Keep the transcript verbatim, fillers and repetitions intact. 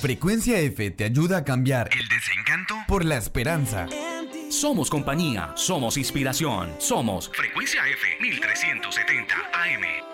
Frecuencia F te ayuda a cambiar el desencanto por la esperanza. Somos compañía, somos inspiración, somos Frecuencia F mil trescientos setenta A M.